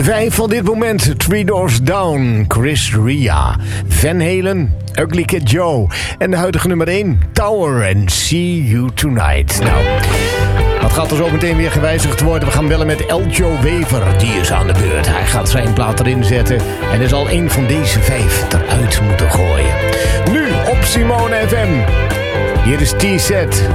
5 van dit moment, Three Doors Down, Chris Ria, Van Halen, Ugly Kid Joe en de huidige nummer 1, Tower and See You Tonight. Nou, dat gaat er zo meteen weer gewijzigd worden. We gaan bellen met Eljo Wever, die is aan de beurt. Hij gaat zijn plaat erin zetten en er zal een van deze 5 eruit moeten gooien. Nu op Simone FM, hier is T-Set.